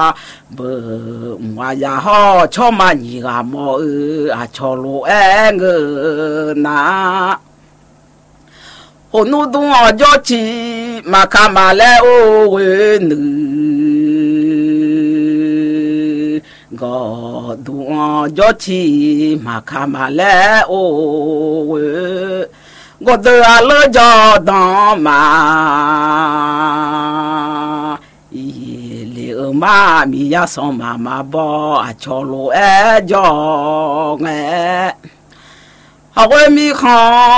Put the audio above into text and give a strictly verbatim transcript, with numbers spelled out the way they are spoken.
bờ ngoài nhà họ cho mà nhị gà mò ư à cho lô e ngờ na hồn nu tung ở cho chi mà khám mà lẽ ô quê nữ gò tung ở cho chi mà khám mà lẽ ô quê gò từ à lỡ cho đó mà liệu mà mi ya xong mà mà bỏ à cho lô e cho nghe học mi khó